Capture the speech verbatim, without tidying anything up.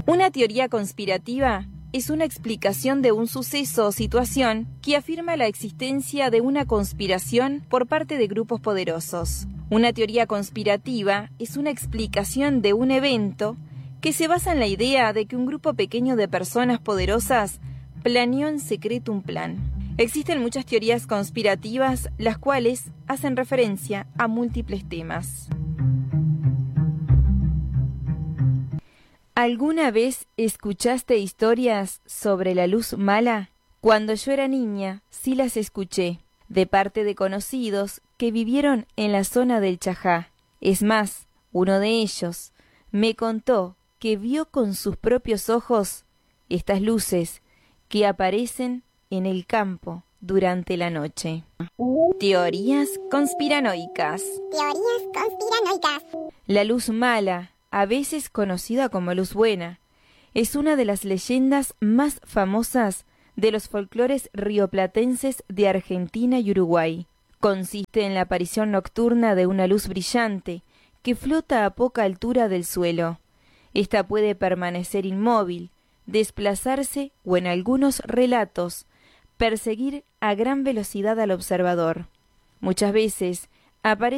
Una teoría conspirativa es una explicación de un suceso o situación que afirma la existencia de una conspiración por parte de grupos poderosos. Una teoría conspirativa es una explicación de un evento que se basa en la idea de que un grupo pequeño de personas poderosas planeó en secreto un plan. Existen muchas teorías conspirativas, las cuales hacen referencia a múltiples temas. ¿Alguna vez escuchaste historias sobre la luz mala? Cuando yo era niña, sí las escuché, de parte de conocidos que vivieron en la zona del Chajá. Es más, uno de ellos me contó que vio con sus propios ojos estas luces que aparecen en el campo durante la noche. Teorías conspiranoicas. Teorías conspiranoicas. La luz mala, a veces conocida como luz buena, es una de las leyendas más famosas de los folclores rioplatenses de Argentina y Uruguay. Consiste en la aparición nocturna de una luz brillante que flota a poca altura del suelo. Esta puede permanecer inmóvil, desplazarse o, en algunos relatos, perseguir a gran velocidad al observador. Muchas veces aparece